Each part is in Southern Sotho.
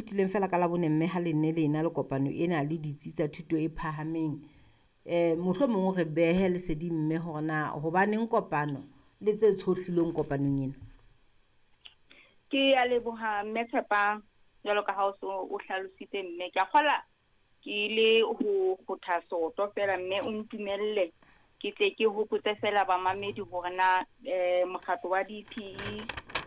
fetileng fela ka labone mme ha le ne le na le kopano ena le ditsi tsa thuto e phahameng. Mohlomong re behe lesedi mme hore na hobaneng kopano le tse tshohlileng kopanong ena. Ke a leboha mme Tshepang jwalo ka ha o hlalositse mme ke kgola ke le ho kgotha soto fela mme o ntumelle ke tle ke hopotse fela bamamedi hore na mokgatlo wa DPE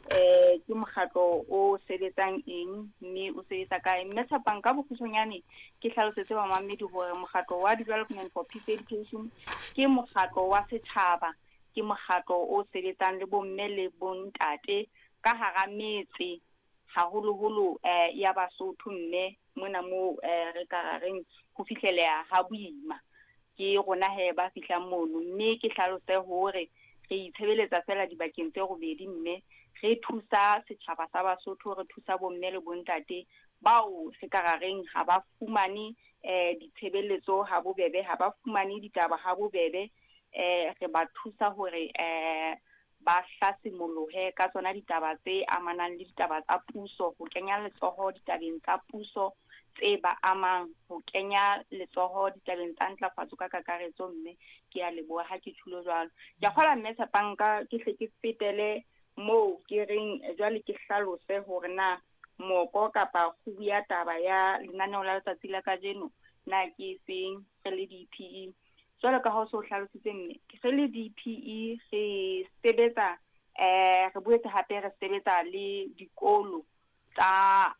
ke mokgatlo o sebetsang eng mme o sebetsa kae. Mme Tshepang ka bokgutshwanyane ke hlalosetse bamamedi hore mokgatlo wa Development for Peace Education ke mokgatlo wa setjhaba, ke mokgatlo o sebetsang le bomme le bontate ka hara metse haholoholo ya Basotho mme mona mo re ka reng ho fihleleha ha boima ke rona ba fihlang mono mme ke hlalose hore re itshebeletsa fela dibakeng tse robedi mme re thusa setjhaba sa Basotho, re thusa bomme le bontate bao se ka reng ha ba fumane ditshebeletso ha bobebe, ha ba fumane ditaba ha bobebe, re ba thusa hore ba hlasimolohe ka tsona ditaba tse amanang le ditaba tsa puso, ho kenya letsoho ditabeng tsa puso tse ba amang, ho kenya letsoho ditabeng tsa ntlafatso ka kakaretso mme ke a leboha ha ke thulo jwalo. Ke kgola mme Tshepang ke hle ke fetele moo ke reng jwale ke hlalose hore na moko kapa kgubu ya taba ya lenaneo la letsatsi la kajeno na ke seng re le DPE. Jwalo ka ha o so hlalositse mme re le DPE re sebetsa re boetse hape re sebetsa le dikolo tsa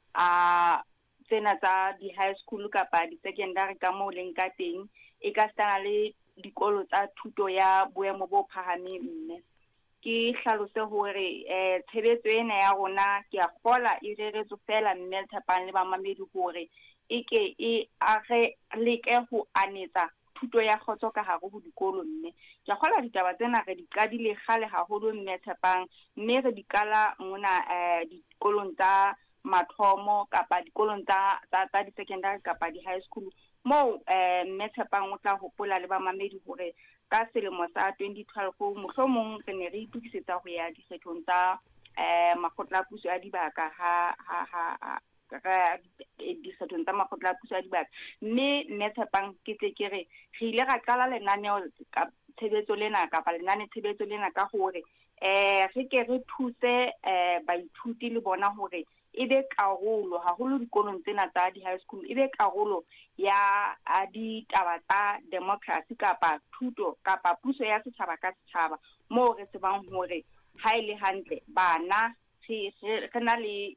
tsena tsa di-high school kapa di-secondary ka moo leng ka teng e ka stana le dikolo tsa thuto ya boemo bo phahameng mme ke hlalose hore tshebetso ena ya rona ke a kgola e reretswe fela mme Tshepang le bamamedi hore e ke e age leke ho anetsa thuto ya khotso ka hare ho dikolo mme ke kgola ditaba tsena re di qadile kgale haholo mme Tshepang mme re di kala mona dikolong tsa mathomo kapa dikolong tsa di-secondary kapa di-high school moo mme Tshepang o tla hopola le bamamedi hore ka selemo sa 2012 mohlomong re ne re itukisetsa ho ya dikgethong tsa makgotla a puso a dibaka dikgethong tsa makgotla a puso a dibaka mme Tshepang ke tle ke re ile ra qala lenaneo tshebetso lena kapa lenane tshebetso lena ka hore re ke re thuse baithuti le bona hore ebe karolo haholo dikolong tsena tsa di-high school ebe karolo ya ditaba tsa democracy kapa thuto kapa puso ya setjhaba ka setjhaba moo re tsebang hore ha ile hantle bana re na le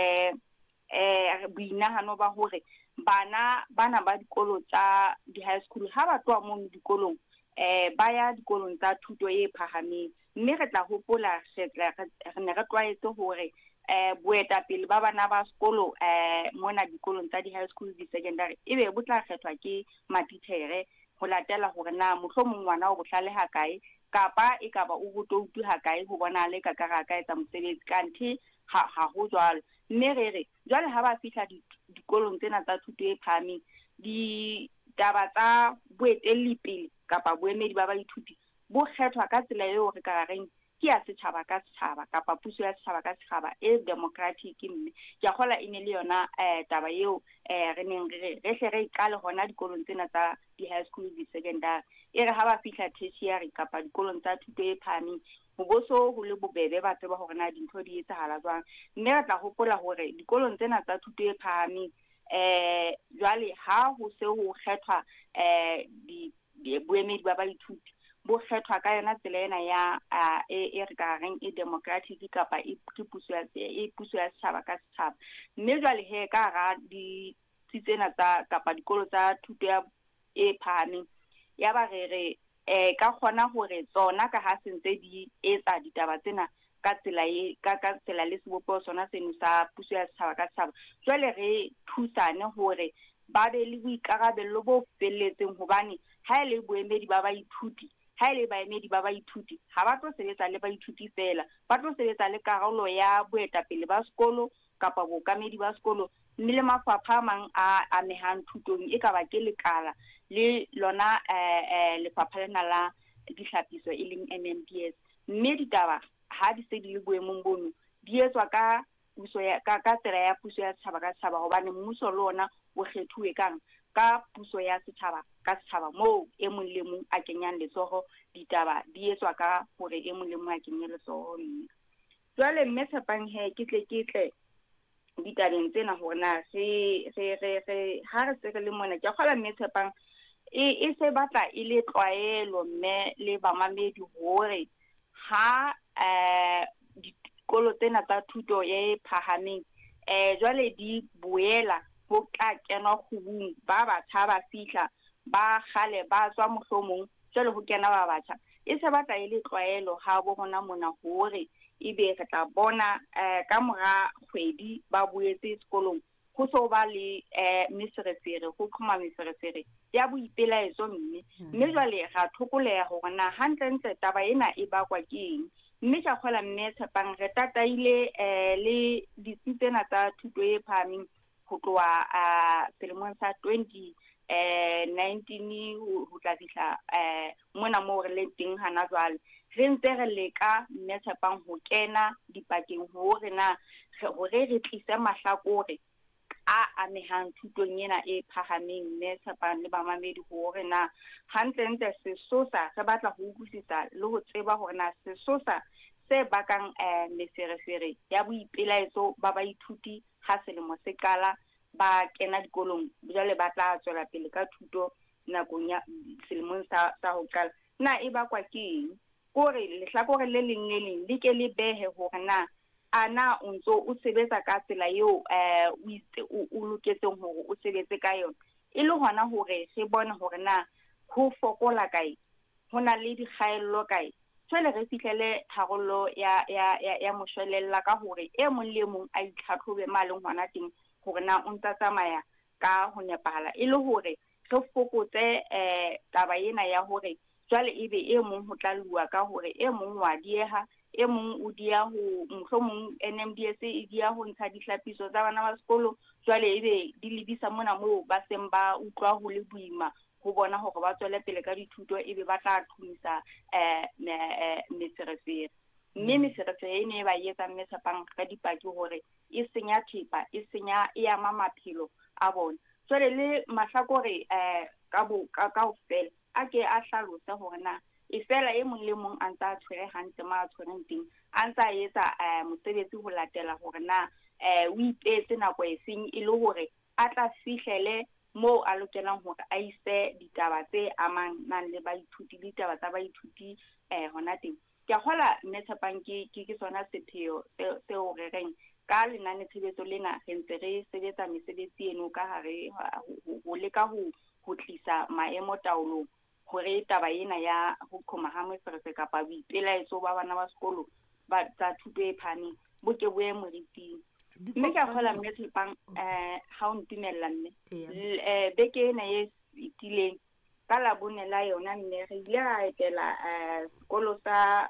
boinahano ba hore bana ba dikolo tsa di-high school ha ba tloha mo dikolong ba ya dikolong tsa thuto e phahameng mme re tla hopola re ne re tlwaetse hore boetapele ba bana ba sekolo mona dikolong tsa di-high school di-secondary ebe bo tla kgethwa ke matitjhere ho latela hore na mohlomong ngwana o bohlale ha kae kapa e kaba o botoutu ha kae ho bona le ka ka etsa mosebetsi kanthi ha ho jwalo mme re jwale ha ba fihla dikolong tsena tsa thuto e phahameng ditaba tsa boeteledipele kapa boemedi ba baithuti bo kgethwa ka tsela eo re ka reng ke ya setjhaba ka setjhaba kapa puso ya setjhaba ka setjhaba e democratic mme ke a kgola ene le yona taba eo re neng re hle re iqale hona dikolong tsena tsa di-high school di-secondary e re ha ba fihla tertiary kapa dikolong tsa thuto e phahameng ho boso ho le bobebe ba tseba hore na dintho di etsahala jwang mme re tla hopola hore dikolong tsena tsa thuto e phahameng jwale ha ho se ho kgethwa boemedi ba baithuti bo kgethwa ka yona tsela ena ya e re ka reng e democratic kapa e puso ya setjhaba ka setjhaba mme jwale he ka ra di tsena tsa kapa dikolo tsa thuto e phahameng ya ba re ka kgona hore tsona ka ha sentse di etsa ditaba tsena ka tsela le sebopeo sona seno sa puso ya setjhaba ka setjhaba jwale re thusane hore ba be le boikarabello bo felletseng hobane ha ile boemedi ba baithuti ha ile baemedi ba baithuti ha ba tlo sebetsa le baithuti fela ba tlo sebetsa le karolo ya boetapele ba sekolo kapa bokamedi ba sekolo mme le mafapha a mang a amehang thutong e ka ba ke lekala le lona lefapha lena la dihlapiso e leng MMPS mme ditaba ha di se di le boemong bono di etswa ka puso ka tsela ya puso ya setšhaba ka setšhaba gobane mmuso le ona o kgethuwe ka puso ya setšhaba ka setšhaba moo e mong le mong a kenyang letsogo ditaba di etswa ka gore e mong le mong a kenye letsogo. Mme jwale mme Tshepang he ke tle ditabeng tsena gore na ha re se re le mona ke kgola mme Tshepang e se batla e le tlwaelo mme le bamamedi gore ha dikolo tsena tsa thuto e phahameng jwale di boela go tla kenwa khubung ba batjha ba fihla ba gale ba tswa mohlomong jwale go kena ba batjha e se batla e le tlwaelo ha bo gona mona gore ebe re tla bona ka mora kgwedi ba boetse sekolong go so ba le meseresere go khoma meseresere ya boipelaetso. Mme jwale ga tlhokoleha gore na hantle taba ena e bakwa ke eng. Mme ka kgola mme Tshepang re tataile le ditsitsena tsa thuto e phahameng go tloa selemong sa 2019 ho tla fihla mona mo re le teng hana jwale re ntse re leka mme Tshepang ho kena dipakeng hore na gore re tlise mahlakore a amehang thutong ena e phahameng mme Tshepang le bamamedi hore na hantle sesosa se batla ho utlwisisa le ho tseba hore na sesosa se bakang meseresere ya boipelaetso ba baithuti ha selemo se qala ba kena dikolong jwale ba tla tswela pele ka thuto nakong ya selemong sa ho qala na e bakwa ke eng gore lehlakore le leng le ke le behe hore na ana o ntso o sebetsa ka tsela eo o loketseng hore o sebetse ka yona e le hona hore se bona hore na ho fokola kae ho na le dikgaello kae jwale re fihlele tharollo ya moshwelella ka hore e mong le mong a itlhatlhobe maleng hona teng hore na o ntsa tsamaya ka ho nepahala e le hore re fokotse taba ena ya hore jwale ebe e mong ho tla lua ka hore e mong wa dieha e mong o dia ho mohlomong NMDS e dia ho ntsha dihlapiso tsa bana ba sekolo jwale ebe di lebisa mona moo ba seng ba utlwa ho le boima go bona hore ba tswele pele ka dithuto ebe ba tla thumisa meseresere. Mme meseresere e ne ba etsa mme Tshepang ka dipaki hore e senya thepa e senya e ama maphelo a bona jwale le mahlakore ka ofela a ke a hlalose hore na e fela e mong le mong a ntsa tshwere hantle ma tshwereng teng a ntsa etsa mosebetsi ho latela hore na o ipetse nako e seng e le hore a tla fihlele moo a lokelang hore a ise ditaba tse amang nang le baithuti le ditaba tsa baithuti hona teng. Ke kgola mme Tshepang ke sona sepheo seo re reng ka lenane tshebetso lena re ntse re sebetsa mesebetsi eno ka hare ho leka ho tlisa maemo taolong hore taba ena ya ho qhoma ha meferese kapa boipelaetso ba bana ba sekolo ba tsa thuto e phahameng bo ke boe moriting. Mme ka kgola mme Tshepang ha o ntumella mme beke ena e itileng ka labone la yona mme re ile ra etela sekolo sa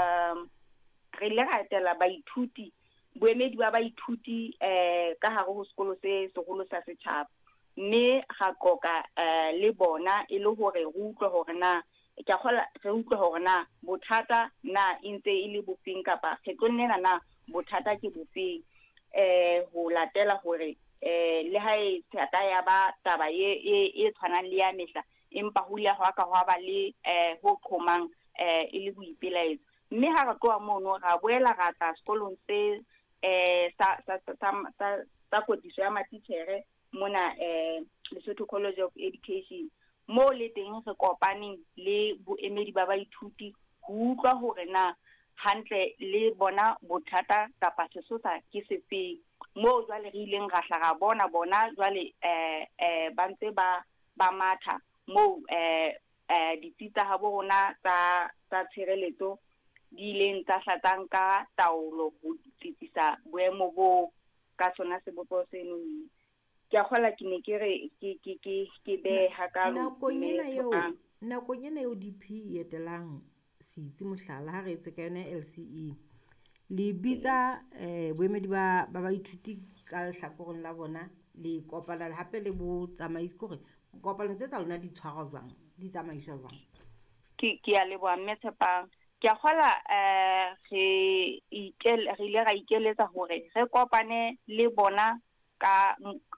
re ile ra etela baithuti boemedi ba baithuti ka hare ho sekolo se segolo sa setšhaba mme ga qoka le bona e le hore re utlwe hore na ke kgola re utlwe hore na bothata na intse e le bofeng kapa kgetlong na bothata ke bofeng ho latela hore le ha e thata ya ba taba e tshwanang le ya mehla empa ho ile hwa ka hwa ba le ho qhomang e le boipelaetso mme ha re tloa mono ra boela ra tla sekolong se sa kwetliso ya matitjhere mona Lesotho College of Education mo le teng re kopaneng le boemedi ba baithuti ho utlwa hore na hantle le bona bothata kapa sesosa ke sefeng mo jwale re ileng ra hla ra bona jwale ba ntse ba matha mo ditsitsa ha bona tsa tshireletso di ileng tsa hlatang ka taolo ho tsitsisa boemo bo ka sona sebopo seno. Ke a kgola ke ne ke re ke be hakalo nakong ena eo DP etelang sitsi mohlala ha re etse ka yona LCE le bitsa boemedi ba baithuti ka lehlakoreng la bona le kopana hape le bo tsamaisi gore kopano tse tsa lona di tshwarwa jwang di tsamaiswa jwang. Ke a leboha mme Tshepang ke a kgola re ile ra ikeletsa hore re kopane le bona ka